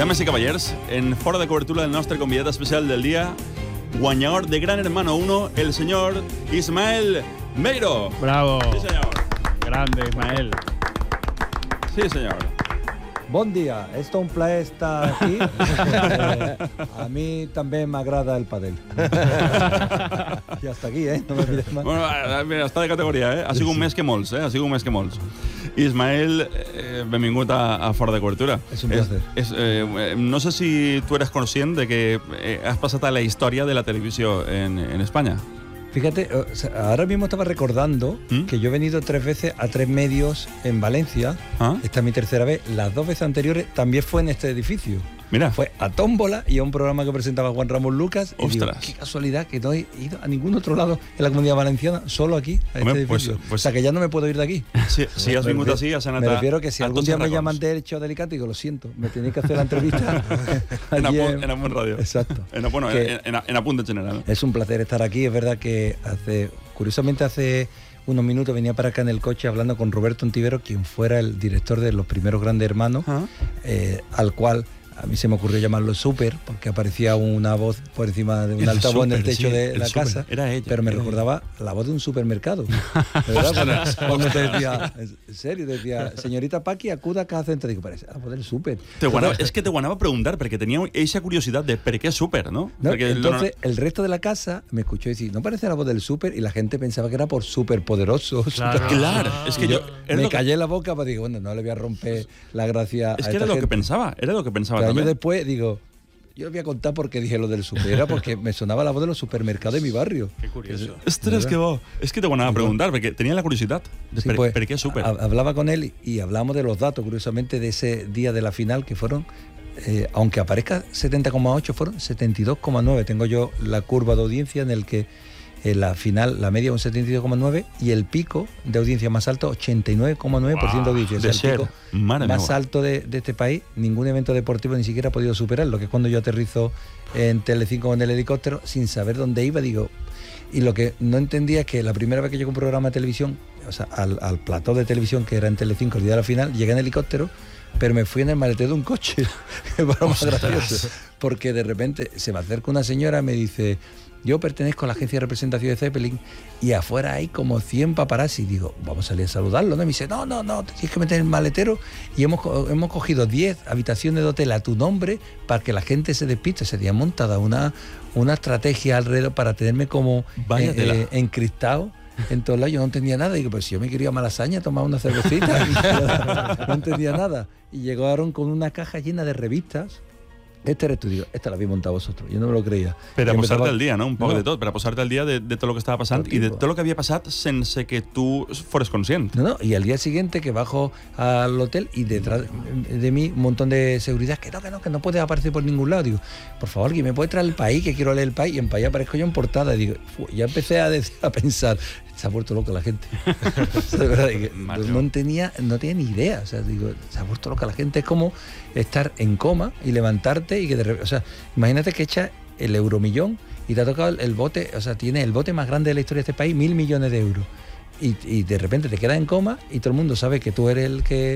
Dames i cavallers, en fora de cobertura del nostre convidat especial del dia, guanyador de Gran Hermano 1, el señor Ismael Meiro. Bravo. Sí, señor. Grande, Ismael. Sí, señor. Bon dia, és un plaer estar aquí. A mi també m'agrada el pàdel. I hasta aquí, no me mires más. Bueno, mira, està de categoria, Ha sigut més que molts, Ha sigut més que molts. Ismael, benvingut a Fora de Cobertura. És un placer. No sé si tú eres consciente de que has pasado a la historia de la televisión en España. Fíjate, ahora mismo estaba recordando que yo he venido 3 veces a 3 medios en Valencia. Esta es mi tercera vez. Las 2 veces anteriores también fue en este edificio. Mira. Fue a Tómbola y a un programa que presentaba Juan Ramón Lucas. Y digo, Ostras. qué casualidad que no he ido a ningún otro lado en la Comunidad Valenciana, solo aquí, a este edificio. Pues, o sea, que ya no me puedo ir de aquí. Si has venido así, has anat Me refiero que si algún día me llaman de Hecho Delicante, digo, lo siento, me tenéis que hacer la entrevista allí en Apunt Radio. Exacto. En Apunt en general. Es un placer estar aquí. Es verdad que curiosamente hace unos minutos venía para acá en el coche hablando con Roberto Ontivero, quien fuera el director de los primeros Grandes Hermanos, al cual a mí se me ocurrió llamarlo Super, porque aparecía una voz por encima de un altavoz en el techo de la casa. Era ella. Pero me recordaba la voz de un supermercado. ¿De verdad? Cuando te decía, en serio, te decía, señorita Paqui, acuda a cada centro. Digo, parece la voz del Super. Es que te guanava a preguntar, porque tenía esa curiosidad de ¿por qué Super, no? Entonces, el resto de la casa me escuchó decir, ¿no parece la voz del Super? Y la gente pensaba que era por superpoderoso. Claro. Es que yo me callé la boca, pero digo, bueno, no le voy a romper la gracia. Es que era lo que pensaba, Pero años después, digo, yo le voy a contar por qué dije lo del super. Era porque me sonaba la voz de los supermercados de mi barrio. Qué curioso. Ostres, que bo. Es que te guanava a preguntar, porque tenía la curiosidad de ¿por qué Super? Hablaba con él y hablamos de los datos, curiosamente, de ese día de la final, que fueron, aunque aparezca 70,8, fueron 72,9. Tengo yo la curva de audiencia en el que la final, la media un 72,9 y el pico de audiencia más alto, 89,9% de audiencia. O sea, el pico más alto de este país, ningún evento deportivo ni siquiera ha podido superar, lo que es cuando yo aterrizo en Telecinco con el helicóptero sin saber dónde iba, digo. Y lo que no entendía es que la primera vez que llegué a un programa de televisión, o sea, al plató de televisión que era en Telecinco el día de la final, llegué en helicóptero, pero me fui en el maletero de un coche. Que fue más gracioso. Porque de repente se me acerca una señora y me dice, yo pertenezco a la agencia de representación de Zeppelin y afuera hay como 100 paparazzi. Digo, vamos a salir a saludarlo, ¿no? Y me dice, no, te tienes que meter en el maletero y hemos cogido 10 habitaciones de hotel a tu nombre para que la gente se despiste. Se había montada una estrategia alrededor para tenerme como encristado en todos lados. Yo no entendía nada. Digo, pero si yo me quería a Malasaña tomar una cervecita. No entendía nada. Y llegaron con una caja llena de revistas. Este era estudio, esta la habéis montado vosotros, yo no me lo creía. Pero a posar-te al dia, no? Un poc de tot, per a posar-te al dia de tot el que estava passant i de tot el que havia passat sense que tu fores conscient. No, y al día siguiente que bajo al hotel y detrás de mí un montón de seguridad, que no puede aparecer por ningún lado. Digo, por favor, que me puede traer el país, que quiero leer el país. Y en país aparezco yo en portada. Y digo, ya empecé a pensar, se ha vuelto loca la gente. De verdad, no tenía ni idea. O sea, digo, se ha vuelto loca la gente. Es como estar en coma y levantarte y que de repente, o sea, imagínate que echas el euromillón y te ha tocado el bote, o sea, tiene el bote más grande de la historia de este país, 1.000 millones de euros. Y de repente te quedas en coma y todo el mundo sabe que tú eres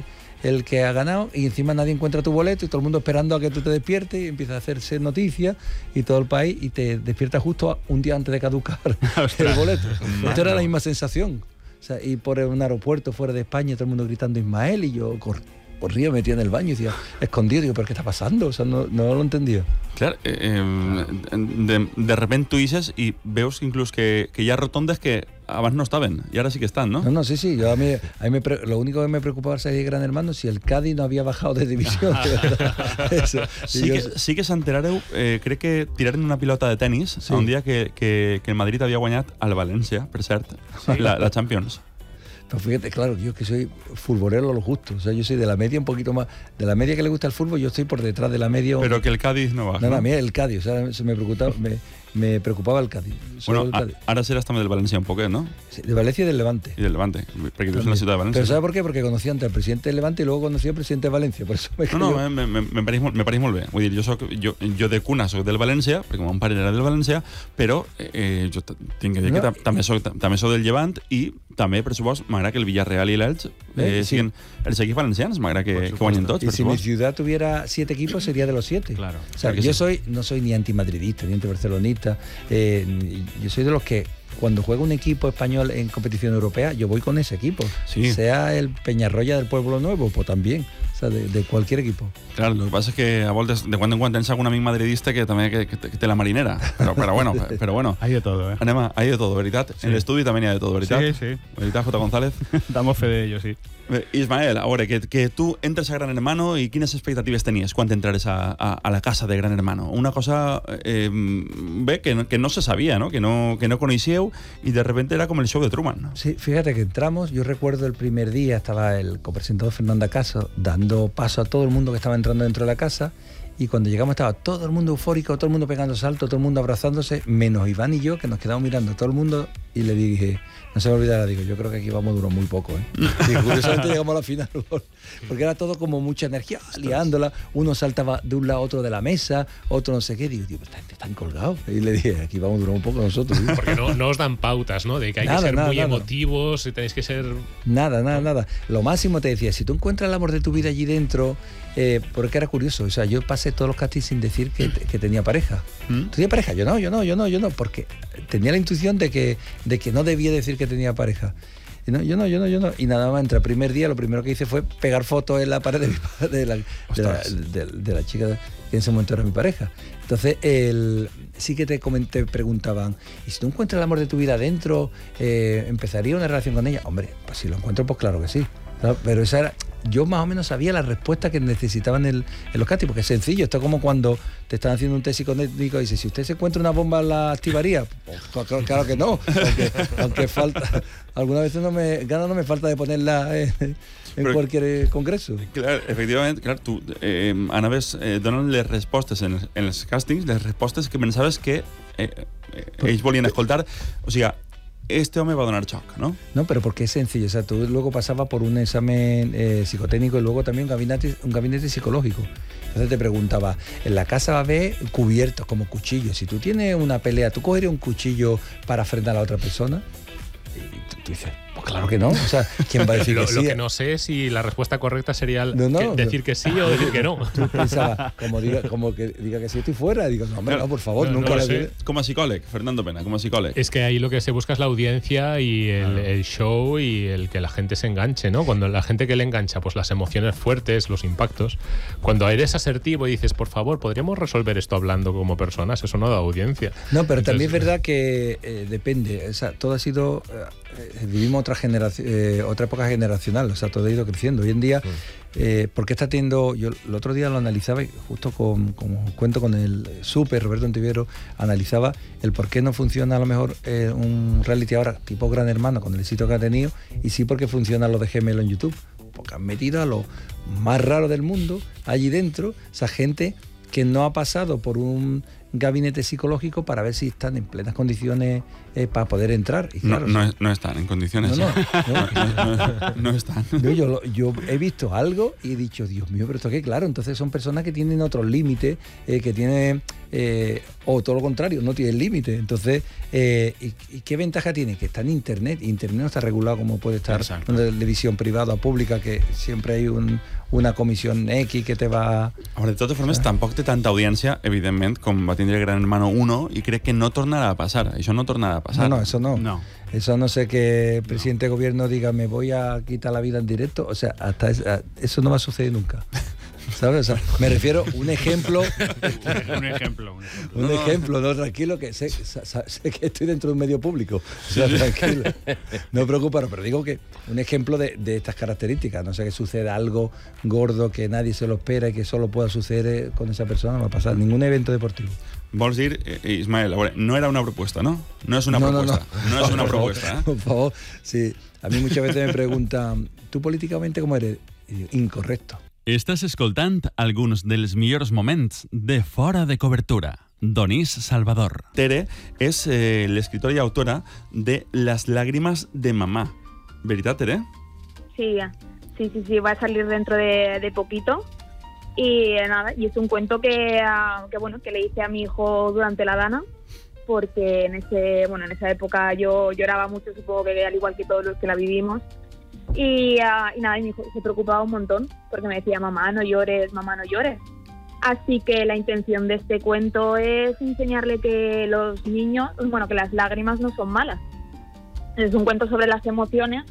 el que ha ganado y encima nadie encuentra tu boleto y todo el mundo esperando a que tú te despiertes y empieza a hacerse noticias y todo el país y te despiertas justo un día antes de caducar el boleto. Esto era la misma sensación. O sea, y por un aeropuerto fuera de España todo el mundo gritando Ismael y yo corría, me metía en el baño y decía, escondido, digo, ¿pero qué está pasando? O sea, no lo entendía. Clar, de repente tu ixes i veus inclús que hi ha rotondes que abans no estaven i ara sí que estan, ¿no? No, sí. Yo lo único que me preocupaba era de Gran Hermano si el Cádiz no había bajado de división. Eso. Sí que s'enterareu, crec que tiraren una pilota de tenis un dia que el Madrid havia guanyat al València, per cert, la Champions. Pero fíjate, claro, yo es que soy futbolero a lo justo. O sea, yo soy de la media un poquito más. De la media que le gusta el fútbol, yo estoy por detrás de la media. Pero que el Cádiz no baja. No, a mí el Cádiz. O sea, se me preocupaba. me preocupava el Cádiz. Bueno, ara seràs també del València un poquet, no? Sí, de Valencia y del Levante. Y del Levante, porque tú eres en la ciudad de Valencia. Pero ¿sabes por qué? Porque conocí antes al presidente del Levante y luego conocí al presidente de Valencia. Por eso me pareix molt bé. Vull dir, jo de cuna soc del València, perquè mon pare era del València, però jo tinc que dir que també soc del Llevant i també, per supost, m'agrada que el Villarreal i l'Elx siguin els equips valencians, m'agrada que guanyen tots. Y si mi ciudad tuviera 7 equipos, sería de los 7. Claro. O sea, yo no soy ni antimadridista, ni antibarcelonista. Yo soy de los que cuando juega un equipo español en competición europea, yo voy con ese equipo. Sí. Sea el Peñarroya del Pueblo Nuevo, pues también. O sea, de cualquier equipo. Claro, lo que pasa es que a voltes, de cuando en cuando tens algun amic madridista que també que té la marinera. Però bueno. Hay de todo, ¿eh? Hay de todo, veritat. Sí. En l'estudi també n'hi ha de todo, veritat. Sí. Veritat, J. González. Damos fe de ello, sí. Ismael, a veure, que tu entres a Gran Hermano i quines expectatives tenies quan entrares a la casa de Gran Hermano? Una cosa que no se sabia, ¿no? Que no coneixíeu i de repente era com el show de Truman, ¿no? Sí, fíjate que entramos, yo recuerdo el primer día, estaba el copresentador Fernando Acaso dando paso a todo el mundo que estaba entrando dentro de la casa, y cuando llegamos estaba todo el mundo eufórico, todo el mundo pegando saltos, todo el mundo abrazándose, menos Iván y yo, que nos quedamos mirando a todo el mundo, y le dije, no se me olvidará, digo, yo creo que aquí vamos a durar muy poco, ¿eh? Y curiosamente llegamos a la final, porque era todo como mucha energía, liándola, uno saltaba de un lado a otro de la mesa, otro no sé qué, digo, están colgados. Y le dije, aquí vamos a durar un poco nosotros. ¿Sí? Porque no os dan pautas, ¿no? De que hay que ser muy emotivos y tenéis que ser... Nada. Lo máximo te decía, si tú encuentras el amor de tu vida allí dentro, porque era curioso, o sea, yo pasé todos los castings sin decir que tenía pareja. ¿Tenía pareja? Yo no, porque tenía la intuición de que no debía decir que tenía pareja. Y no, yo no. Y nada más, entre el primer día, lo primero que hice fue pegar fotos en la pared de la chica que en ese momento era mi pareja. Entonces, sí que te preguntaban, ¿y si tú encuentras el amor de tu vida adentro, empezaría una relación con ella? Hombre, pues si lo encuentro, pues claro que sí. ¿Sabes? Pero esa era... Yo más o menos sabía la respuesta que necesitaban en los castings, porque es sencillo. Esto es como cuando te están haciendo un test psicotécnico y dices, si usted se encuentra una bomba, ¿la activaría? Pues, claro que no, aunque falta... Algunas veces no me falta de ponerla en cualquier congreso. Clar, efectivament, tu anaves donant les respostes en els càstings, les respostes que pensaves que ells volien escoltar. O sigui, este home va a donar shock, ¿no? No, pero porque es sencillo. O sea, tú luego pasabas por un examen psicotécnico y luego también un gabinete psicológico. Entonces te preguntaba, en la casa va a haber cubiertos como cuchillos. Si tú tienes una pelea, ¿tú cogerías un cuchillo para frenar a la otra persona? Y tú dices, pues claro que no. O sea, ¿quién va a decir que sí? Lo que no sé es si la respuesta correcta sería decir que sí o decir que no. Tú pensabas, como que diga que sí, estoy fuera. Y digo, no, hombre, no, por favor, nunca lo sé. Com a psicòleg, Fernando Pena, com a psicòleg. Es que ahí lo que se busca es la audiencia y el show y el que la gente se enganche, ¿no? Cuando la gente que le engancha, pues las emociones fuertes, los impactos. Cuando eres asertivo y dices, por favor, ¿podríamos resolver esto hablando como personas? Eso no da audiencia. No, pero entonces, también es verdad que depende. O sea, todo ha sido... vivimos otra época generacional, o sea, todo ha ido creciendo. Hoy en día, porque está teniendo... Yo el otro día lo analizaba y justo como cuento con el Roberto Antiviero, analizaba el por qué no funciona a lo mejor un reality ahora tipo Gran Hermano con el éxito que ha tenido, y sí porque funciona lo de Gemelo en YouTube, porque han metido a lo más raro del mundo allí dentro, esa gente que no ha pasado por un gabinete psicológico para ver si están en plenas condiciones para poder entrar. Y claro, no están en condiciones. No están. Yo he visto algo y he dicho, Dios mío, pero esto qué, claro, entonces son personas que tienen otros límites, que tienen, o todo lo contrario, no tienen límites. Entonces, ¿y qué ventaja tiene? Que está en Internet. Internet no está regulado como puede estar una televisión privada o pública, que siempre hay una comisión X que te va... Ahora, de totes formes, tampoc té tanta audiència, evidentment, com va tindre Gran Hermano 1, i crec que no tornarà a passar. Això no tornarà a passar. No, eso no. Eso no sé que el presidente de gobierno diga, me voy a quitar la vida en directo. O sea, eso no va a suceder nunca. ¿Sabes? O sea, me refiero a un ejemplo. Un ejemplo, no, tranquilo, que sé que estoy dentro de un medio público. O sea, tranquilo. No preocuparos, pero digo que un ejemplo de estas características. No sé, que suceda algo gordo que nadie se lo espera y que solo pueda suceder con esa persona, no va a pasar ningún evento deportivo. Vols dir, Ismael, no era una propuesta, ¿no? No es una propuesta. No es una propuesta. Por favor, sí. A mí muchas veces me preguntan, ¿tú políticamente cómo eres? Y digo, incorrecto. Estàs escoltant alguns dels millors moments de Fora de Cobertura, Donís Salvador. Tere és l'escriptora i autora de Las lágrimas de mamá. ¿Verdad, Tere? Sí, va a salir dentro de poquito. Y nada, y es un cuento que le hice a mi hijo durante la Dana, porque en esa época yo lloraba mucho, supongo que al igual que todos los que la vivimos. Y nada, y mi hijo se preocupaba un montón, porque me decía, mamá, no llores. Así que la intención de este cuento es enseñarle que los niños, que las lágrimas no son malas. Es un cuento sobre las emociones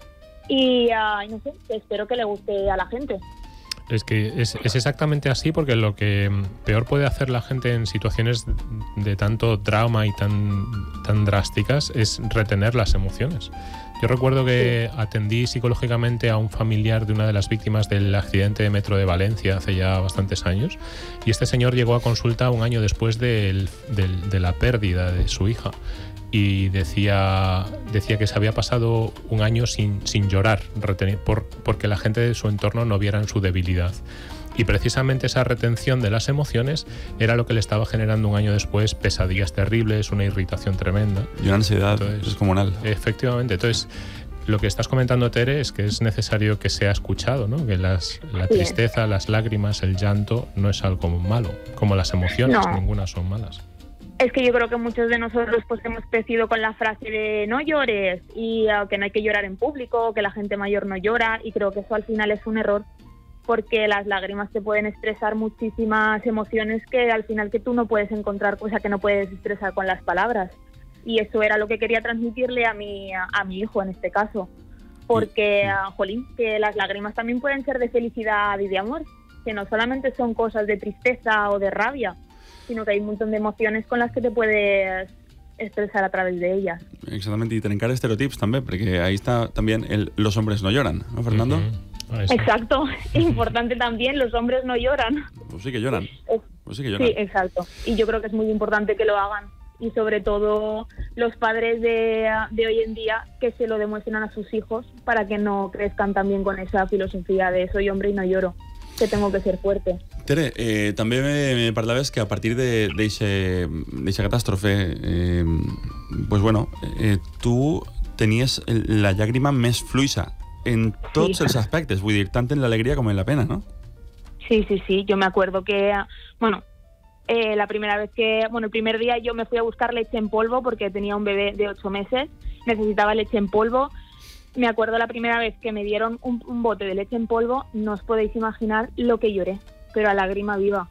y no sé, espero que le guste a la gente. Es que es exactamente así, porque lo que peor puede hacer la gente en situaciones de tanto trauma y tan drásticas es retener las emociones. Yo recuerdo que atendí psicológicamente a un familiar de una de las víctimas del accidente de metro de Valencia hace ya bastantes años, y este señor llegó a consulta un año después de la pérdida de su hija, y decía que se había pasado un año sin llorar, porque la gente de su entorno no viera en su debilidad. Y precisamente esa retención de las emociones era lo que le estaba generando un año después pesadillas terribles, una irritación tremenda. Y una ansiedad descomunal. Efectivamente. Entonces, lo que estás comentando, Tere, es que es necesario que sea escuchado, ¿no? Que la tristeza, las lágrimas, el llanto no es algo malo. Como las emociones, ninguna son malas. Es que yo creo que muchos de nosotros pues hemos crecido con la frase de no llores y que no hay que llorar en público, que la gente mayor no llora, y creo que eso al final es un error, porque las lágrimas te pueden expresar muchísimas emociones que al final que tú no puedes encontrar, o sea, que no puedes expresar con las palabras. Y eso era lo que quería transmitirle a mi hijo en este caso, porque, que las lágrimas también pueden ser de felicidad y de amor, que no solamente son cosas de tristeza o de rabia, sino que hay un montón de emociones con las que te puedes expresar a través de ellas. Exactamente, y trencar estereotips també, perquè ahí está también los hombres no lloran, ¿no, Fernando? Exacto, importante también, los hombres no lloran. Pues sí que lloran. Sí, exacto. Y yo creo que es muy importante que lo hagan. Y sobre todo los padres de hoy en día, que se lo demuestren a sus hijos para que no crezcan también con esa filosofía de soy hombre y no lloro, que tengo que ser fuerte. Tere, també me parlaves que a partir d'eixa catàstrofe, tu tenies la llàgrima més fluixa en tots els aspectes, vull dir, tant en l'alegria com en la pena, ¿no? Sí, yo me acuerdo que, la primera vez el primer día yo me fui a buscar leche en polvo porque tenía un bebé de 8 meses, necesitaba leche en polvo. Me acuerdo la primera vez que me dieron un bote de leche en polvo, no os podéis imaginar lo que lloré, pero a lágrima viva.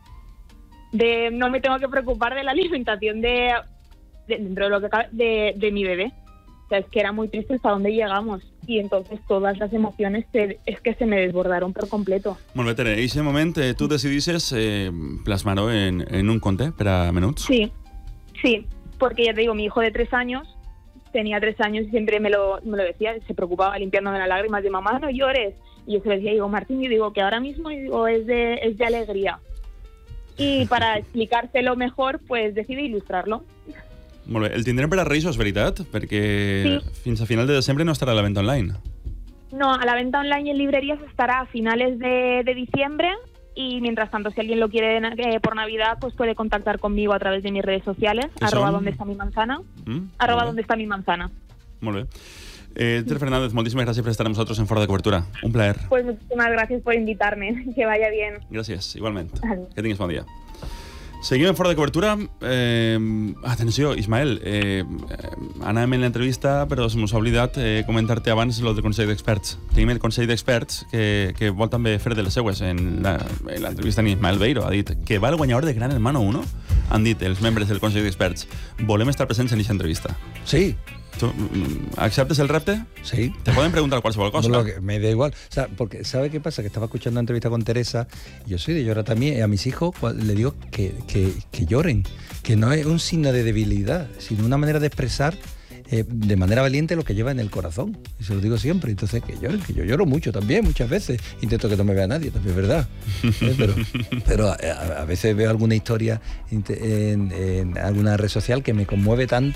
No me tengo que preocupar de la alimentación dentro de lo que cabe de mi bebé. O sea, es que era muy triste hasta dónde llegamos. Y entonces todas las emociones es que se me desbordaron por completo. Molt bé, Tere, en ese moment tu decidisses plasmar-ho en un conte per a menuts? Sí, porque ya te digo, mi hijo de 3 años tenía 3 años y siempre me lo decía, se preocupaba limpiándome las lágrimas de mamá, no llores. Y yo se lo decía, digo, Martín, y digo que ahora mismo es de alegría. Y para explicárselo mejor, pues decidí ilustrarlo. Molt bé. El tindrem per a Reis, és veritat? Perquè fins a final de desembre no estarà a la venta online. No, a la venta online y en librerías estará a finales de diciembre. Y mientras tanto, si alguien lo quiere por Navidad, pues puede contactar conmigo a través de mis redes sociales, @donde está mi manzana, @donde está mi manzana. Molt bé. Tere Fernández, moltíssimes gràcies per estar amb nosaltres en Fora de Cobertura. Un plaer. Pues muchísimas gracias por invitarme. Que vaya bien. Gràcies, igualment. Que tinguis bon dia. Seguim en Fora de Cobertura. Atenció, Ismael, anàvem en l'entrevista, però se m'ha oblidat comentar-te abans el del Consell d'Experts. Tenim el Consell d'Experts que vol també fer de les seues. En l'entrevista en Ismael Beiro ha dit que va el guanyador de Gran Hermano 1. Han dit els membres del Consell d'Experts. Volem estar presents en aquesta entrevista. Sí. ¿Tú aceptas el repte? Sí. Te pueden preguntar cualquier cosa. Me da igual. O sea, porque ¿sabe qué pasa? Que estaba escuchando una entrevista con Teresa, y yo soy de llorar también, y a mis hijos le digo que lloren, que no es un signo de debilidad, sino una manera de expresar de manera valiente lo que lleva en el corazón. Y se lo digo siempre. Entonces, que lloren, que yo lloro mucho también, muchas veces. Intento que no me vea nadie, también es verdad. Pero a veces veo alguna historia en alguna red social que me conmueve tanto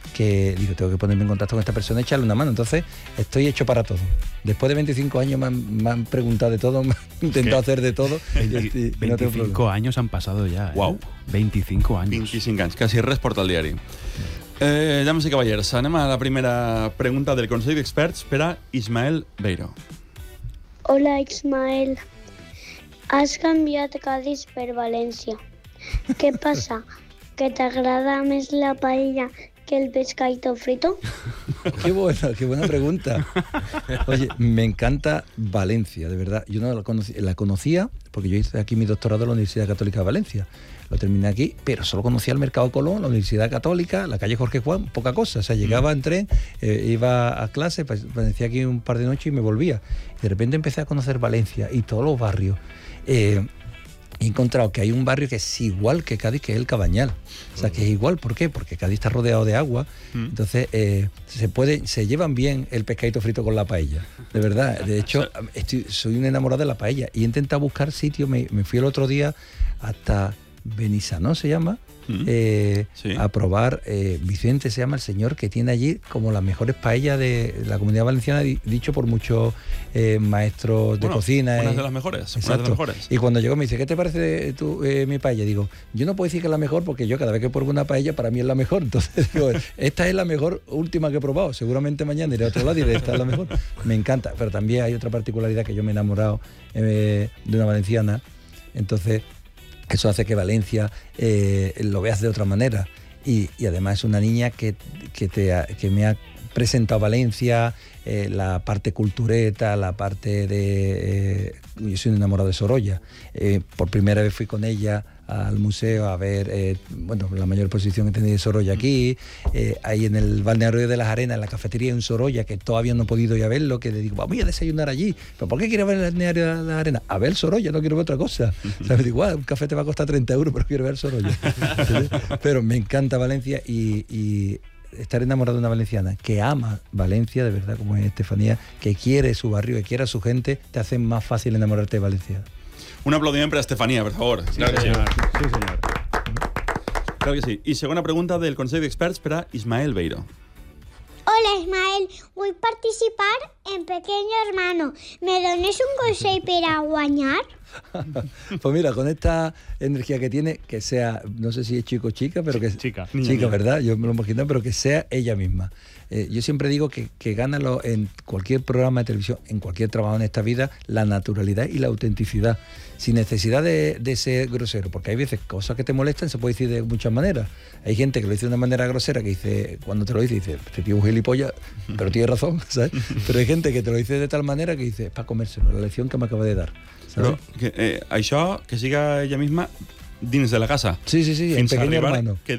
que digo, tengo que ponerme en contacto con esta persona y echarle una mano. Entonces, estoy hecho para todo. Después de 25 años me han preguntado de todo, me han intentado hacer de todo. Y no tengo 25 problema. años han pasado ya. Uau. 25 anys. 25 anys, quasi res porta al diari. Dames i cavallers, anem a la primera pregunta del Consell d'Experts per a Ismael Beiro. Hola Ismael, has canviat Cádiz per València. ¿Qué pasa? ¿Que te agrada más la paella que el pescadito frito? Qué buena pregunta. Oye, me encanta Valencia, de verdad. Yo no la conocía porque yo hice aquí mi doctorado en la Universidad Católica de Valencia. Lo terminé aquí, pero solo conocía el Mercado Colón, la Universidad Católica, la calle Jorge Juan, poca cosa. O sea, llegaba en tren, iba a clase, permanecía aquí un par de noches y me volvía. Y de repente empecé a conocer Valencia y todos los barrios. He encontrado que hay un barrio que es igual que Cádiz, que es el Cabañal. O sea, que es igual. ¿Por qué? Porque Cádiz está rodeado de agua. Entonces, se llevan bien el pescadito frito con la paella. De verdad. De hecho, soy un enamorado de la paella. Y he intentado buscar sitios. Me fui el otro día hasta Benissanó, se llama. Sí. A probar. Vicente se llama el señor que tiene allí como las mejores paellas de la Comunidad Valenciana, dicho por muchos maestros de cocina. Una de las mejores. Exacto. Una de las mejores. Y cuando llegó me dice, ¿qué te parece mi paella? Digo, yo no puedo decir que es la mejor porque yo cada vez que pruebo una paella para mí es la mejor. Entonces digo, esta es la mejor última que he probado. Seguramente mañana iré a otro lado y diré, esta es la mejor. Me encanta. Pero también hay otra particularidad que yo me he enamorado de una valenciana. Entonces eso hace que Valencia lo veas de otra manera. Y además es una niña que me ha presentado Valencia, la parte cultureta, la parte de... yo soy un enamorado de Sorolla. Por primera vez fui con ella al museo a ver la mayor exposición que tenía de Sorolla aquí. Ahí en el balneario de las Arenas, en la cafetería en Sorolla, que todavía no he podido ir a verlo, que le digo, vamos a desayunar allí. ¿Pero por qué quiero ver el balneario de las Arenas? A ver Sorolla, no quiero ver otra cosa. O sea, me digo, un café te va a costar 30 euros, pero quiero ver Sorolla. Pero me encanta Valencia y estar enamorado de una valenciana que ama Valencia, de verdad, como es Estefanía, que quiere su barrio, que quiere a su gente, te hace más fácil enamorarte de Valencia. Un aplaudiment per a Estefanía, por favor. Sí, senyor. Sí, senyor. Claro que sí. I segona pregunta del Consell d'Experts per a Ismael Beiro. Hola Ismael, voy a participar en Pequeño Hermano. ¿Me dones un consejo para guanyar? Pues mira, con esta energía que tiene, que sea, no sé si es chico o chica, pero que Chica. chica, ¿verdad? Yo me lo imagino, pero que sea ella misma. Yo siempre digo que gana en cualquier programa de televisión, en cualquier trabajo en esta vida, la naturalidad y la autenticidad, sin necesidad de ser grosero, porque hay veces cosas que te molestan, se puede decir de muchas maneras. Hay gente que lo dice de una manera grosera, que dice, cuando te lo dice, este tío es un gilipollas, pero tiene razón, ¿sabes? Pero hay gente que te lo dice de tal manera que dice, es para comérselo, la lección que me acaba de dar, ¿sabes? Però això, que siga ella misma dins de la casa. Sí, en Fins a Pequeño arribar Hermano. que